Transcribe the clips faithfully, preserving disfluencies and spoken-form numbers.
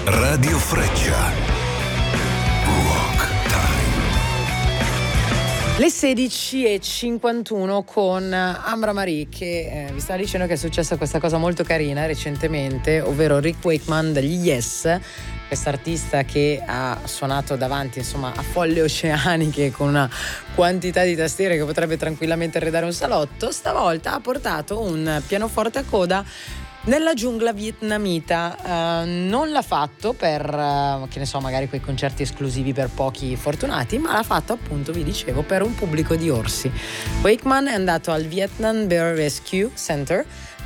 Radio Freccia. Le sedici e cinquantuno con Ambra Marie che eh, vi stava dicendo che è successa questa cosa molto carina recentemente, ovvero Rick Wakeman degli Yes, quest'artista che ha suonato davanti insomma a folle oceaniche con una quantità di tastiere che potrebbe tranquillamente arredare un salotto, stavolta ha portato un pianoforte a coda nella giungla vietnamita. Uh, non l'ha fatto per, uh, che ne so, magari quei concerti esclusivi per pochi fortunati, ma l'ha fatto appunto, vi dicevo, per un pubblico di orsi. Wakeman è andato al Vietnam Bear Rescue Center,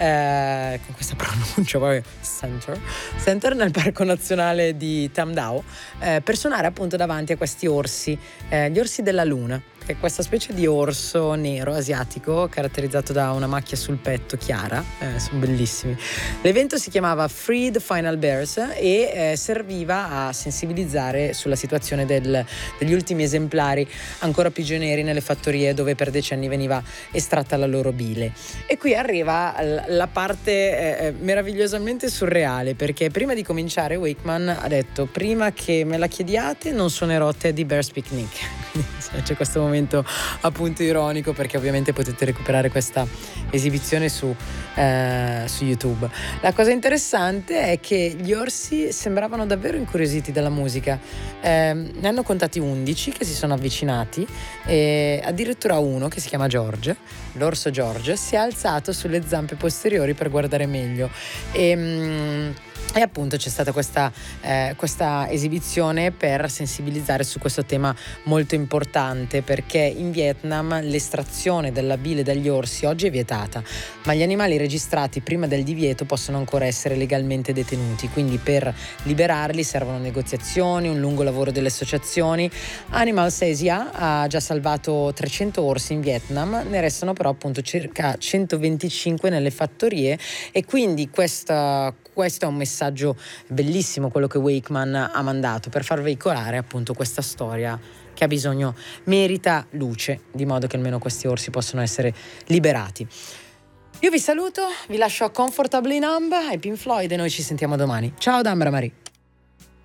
uh, con questa pronuncia poi Center, Center nel Parco Nazionale di Tam Dao, uh, per suonare appunto davanti a questi orsi, uh, gli orsi della luna. È questa specie di orso nero asiatico caratterizzato da una macchia sul petto chiara, eh, sono bellissimi. L'evento si chiamava Free the Final Bears e eh, serviva a sensibilizzare sulla situazione del, degli ultimi esemplari ancora prigionieri nelle fattorie dove per decenni veniva estratta la loro bile. E qui arriva la parte eh, meravigliosamente surreale, perché prima di cominciare Wakeman ha detto: prima che me la chiediate non suonerò Teddy Bear's Picnic. C'è questo momento appunto ironico, perché ovviamente potete recuperare questa esibizione su, eh, su YouTube. La cosa interessante è che gli orsi sembravano davvero incuriositi dalla musica, eh, ne hanno contati undici che si sono avvicinati e addirittura uno, che si chiama George, l'orso George, si è alzato sulle zampe posteriori per guardare meglio e mm, E appunto c'è stata questa, eh, questa esibizione per sensibilizzare su questo tema molto importante, perché in Vietnam l'estrazione della bile dagli orsi oggi è vietata, ma gli animali registrati prima del divieto possono ancora essere legalmente detenuti, quindi per liberarli servono negoziazioni, un lungo lavoro delle associazioni. Animals Asia ha già salvato trecento orsi in Vietnam, ne restano però appunto circa centoventicinque nelle fattorie, e quindi questa Questo è un messaggio bellissimo, quello che Wakeman ha mandato per far veicolare appunto questa storia che ha bisogno, merita luce, di modo che almeno questi orsi possano essere liberati. Io vi saluto, vi lascio a Comfortably Numb ai Pink Floyd e noi ci sentiamo domani. Ciao da Ambra Marie.